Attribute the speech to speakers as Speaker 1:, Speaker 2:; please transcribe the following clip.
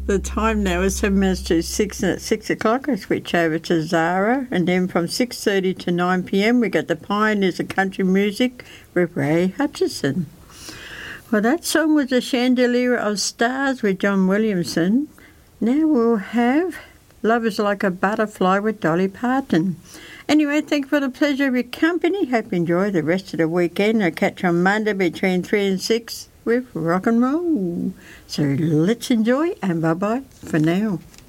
Speaker 1: The time now is 7 minutes to 6, and at 6 o'clock I switch over to Zara, and then from 6:30 to 9 p.m. we got the Pioneers of Country Music with Ray Hutchison. Well, that song was A Chandelier of Stars with John Williamson. Now we'll have Love is Like a Butterfly with Dolly Parton. Anyway, thank you for the pleasure of your company. Hope you enjoy the rest of the weekend. I'll catch you on Monday between 3 and 6 with rock and roll. So let's enjoy, and bye-bye for now.